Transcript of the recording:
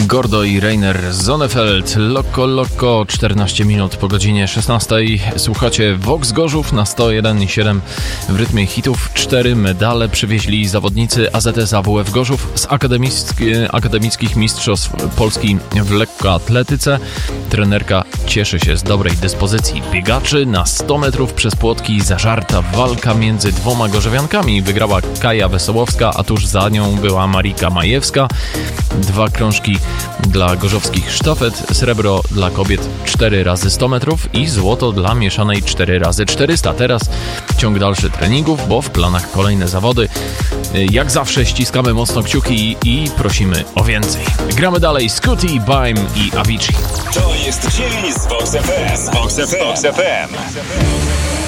Gordo i Rainer Sonnefeld, Loco Loco, 14 minut po godzinie 16. Słuchacie Vox Gorzów na 101,7 w rytmie hitów. 4 medale przywieźli zawodnicy AZS AWF Gorzów z akademickich mistrzostw Polski w lekkoatletyce. Trenerka cieszy się z dobrej dyspozycji biegaczy. Na 100 metrów przez płotki zażarta walka między dwoma gorzowiankami. Wygrała Kaja Wesołowska, a tuż za nią była Marika Majewska. 2 krążki dla gorzowskich sztafet, srebro dla kobiet 4 razy 100 metrów i złoto dla mieszanej 4 razy 400. Teraz ciąg dalszy treningów, bo w planach kolejne zawody. Jak zawsze ściskamy mocno kciuki i prosimy o więcej. Gramy dalej Scooty, Baim i Avicii. To jest dzień z Vox FM.